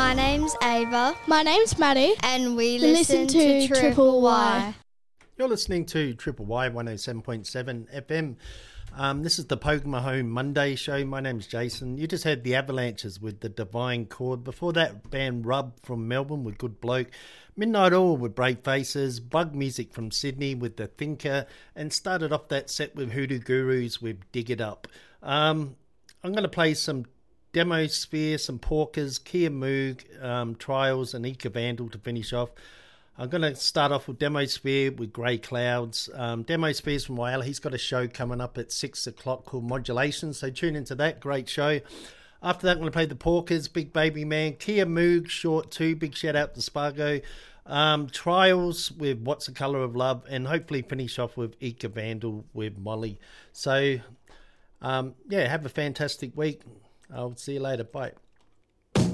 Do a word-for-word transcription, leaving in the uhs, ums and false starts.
My name's Ava. My name's Maddie. And we We listen, listen to, to Triple Triple Y. Y. You're listening to Triple Y one oh seven point seven F M. Um, this is the Pokemon Home Monday show. My name's Jason. You just heard the Avalanches with the Divine Chord. Before that, band Rub from Melbourne with Good Bloke. Midnight Oil with Brave Faces. Bug Music from Sydney with The Thinker. And started off that set with Hoodoo Gurus with Dig It Up. Um, I'm going to play some Demosphere, some Porkers, Kia Moog, um, Trials and Eka Vandal to finish off. I'm going to start off with Demosphere with Grey Clouds. Um, Demosphere's from Wales. He's got a show coming up at six o'clock called Modulation, so tune into that. Great show. After that, I'm going to play the Porkers, Big Baby Man, Kia Moog, Short two, big shout out to Spargo. Um, Trials with What's the Colour of Love, and hopefully finish off with Eka Vandal with Molly. So, um, yeah, have a fantastic week. I'll see you later. Bye.